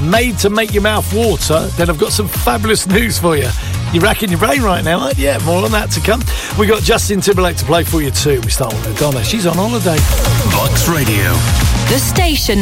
made to make your mouth water, then I've got some fabulous news for you. You're racking your brain right now, aren't you? Yeah, more on that to come. We got Justin Timberlake to play for you too. We start with Madonna. She's on holiday. Box Radio. The station